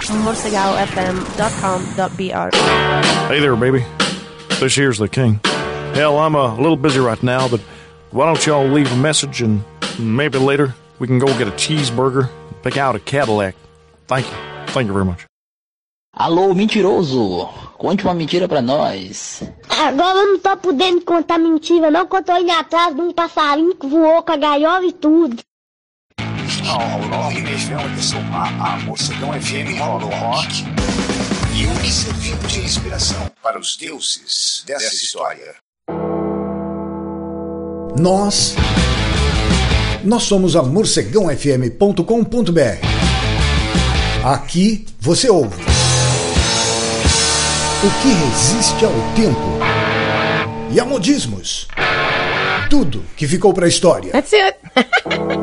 morcegalfm.com.br. Hey there, baby. This here's the king. Hell, I'm a little busy right now, but why don't y'all leave a message and maybe later we can go get a cheeseburger and pick out a Cadillac. Thank you. Thank you very much. Alô, mentiroso! Conte uma mentira pra nós. Agora eu não tô podendo contar mentira não, que eu tô indo atrás de um passarinho que voou com a gaiola e tudo. A Morcegão FM rolou rock e o que serviu de inspiração para os deuses dessa história. Nós somos a morcegãofm.com.br. Aqui você ouve o que resiste ao tempo e a modismos. Tudo que ficou pra história. That's it.